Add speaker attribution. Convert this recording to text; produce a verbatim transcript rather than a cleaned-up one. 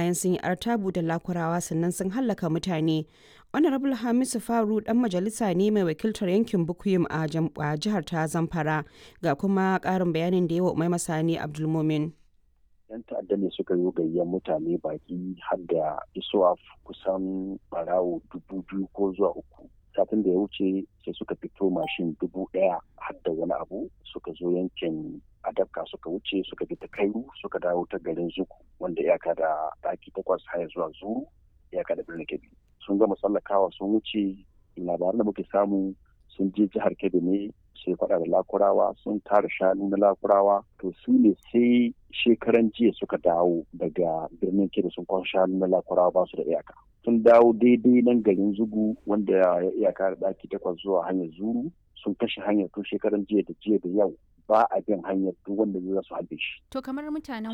Speaker 1: bayan sun yi artabu da Lakurawa sannan sun hallaka mutane. Honorable Hamisu Faru dan majalisa ne mai wakiltar yankin Bukuyum a jihar ta Zamfara, ga kuma ƙarin bayanin da yawa Umai Masani Abdulmumin.
Speaker 2: yan ta'adda ne suka yi gayyan mutane baki har da isuwa kusan barawo dubu biyu ko zuwa uku. Satin da ya wuce sai suka fito mashin dubu ɗaya har da wani abu suka zo yankin Adabka suka wuce suka bi ta Kairu suka dawo ta garin Zuku wanda iyaka da ɗaki takwas haya zuwa Zuru iyaka da birnin Kebbi. Sun gama tsallakawa sun wuce, labaran da muke samu sun je jihar Kebbi ne sai faɗa da Lakurawa sun tara shanu na Lakurawa to su ne sai shekaran jiya suka dawo daga birnin Kebbi sun kwan shanu na Lakurawa ba su da iyaka. Sun dawo daidai nan garin Zugu wanda ya iyaka da ɗaki takwas zuwa hanyar Zuru sun kashe hanyar tun shekaran jiya da jiya da yau ba a bin hanyar duk wanda zai su halbe shi.
Speaker 3: To kamar mutanen